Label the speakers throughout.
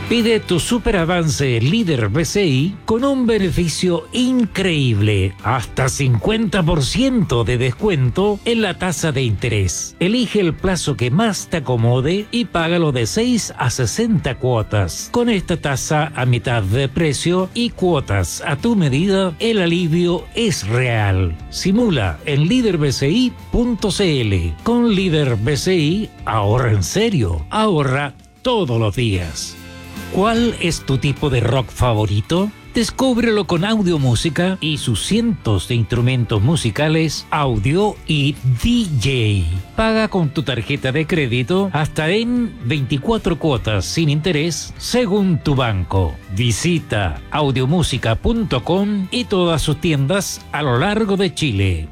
Speaker 1: Pide tu super avance líder BCI con un beneficio increíble, hasta 50% de descuento en la tasa de interés. Elige el plazo que más te acomode y págalo de 6 a 60 cuotas. Con esta tasa a mitad de precio y cuotas a tu medida, el alivio es real. Simula en liderbci.cl. Con Líder BCI, ahorra en serio, ahorra todos los días. ¿Cuál es tu tipo de rock favorito? Descúbrelo con Audiomúsica y sus cientos de instrumentos musicales, audio y DJ. Paga con tu tarjeta de crédito hasta en 24 cuotas sin interés según tu banco. Visita audiomusica.com y todas sus tiendas a lo largo de Chile.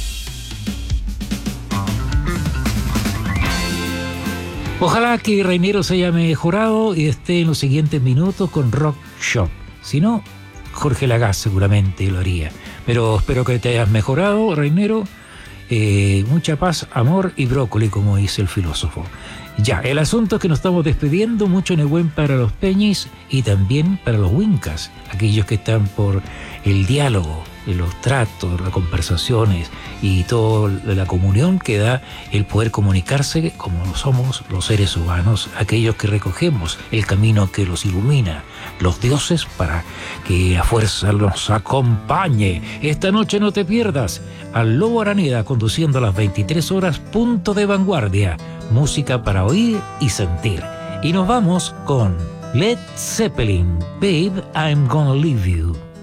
Speaker 1: Ojalá que Reinero se haya mejorado y esté en los siguientes minutos con Rock Shop. Si no, Jorge Lagaz seguramente lo haría. Pero espero que te hayas mejorado, Reinero. Mucha paz, amor y brócoli, como dice el filósofo. Ya, el asunto es que nos estamos despidiendo. Mucho Nehuen para los peñis y también para los wincas, aquellos que están por el diálogo, los tratos, las conversaciones y toda la comunión que da el poder comunicarse como somos los seres humanos, aquellos que recogemos el camino que los ilumina, los dioses, para que a fuerza nos acompañe. Esta noche no te pierdas al Lobo Araneda conduciendo a las 23 horas, punto de vanguardia, música para oír y sentir. Y nos vamos con Led Zeppelin, Babe, I'm Gonna Leave You.